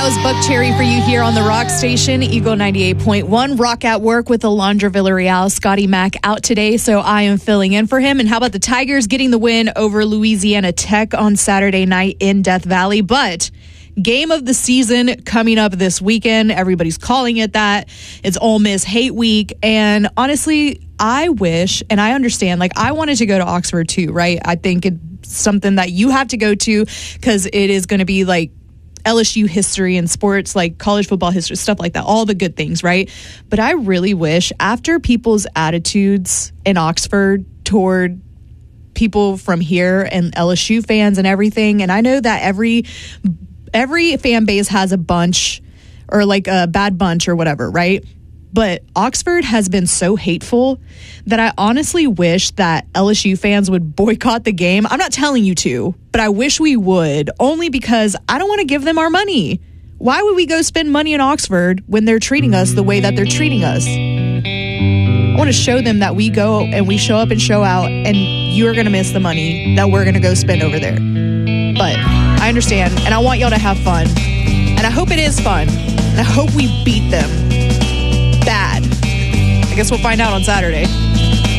was Buck Cherry for you here on the Rock Station, Eagle 98.1. Rock at Work with Alondra Villarreal. Scotty Mack out today, so I am filling in for him. And how about the Tigers getting the win over Louisiana Tech on Saturday night in Death Valley? But game of the season coming up this weekend. Everybody's calling it that. It's Ole Miss Hate Week. And honestly, I wish, and I understand, like, I wanted to go to Oxford too, right? I think it's something that you have to go to because it is going to be like LSU history and sports, like college football history, stuff like that, all the good things, right? But I really wish, after people's attitudes in Oxford toward people from here and LSU fans and everything, and I know that every fan base has a bunch or like a bad bunch or whatever, right? But Oxford has been so hateful that I honestly wish that LSU fans would boycott the game. I'm not telling you to, but I wish we would, only because I don't want to give them our money. Why would we go spend money in Oxford when they're treating us the way that they're treating us? I want to show them that we go and we show up and show out, and you're going to miss the money that we're going to go spend over there. But I understand, and I want y'all to have fun. And I hope it is fun. And I hope we beat them bad. I guess we'll find out on Saturday.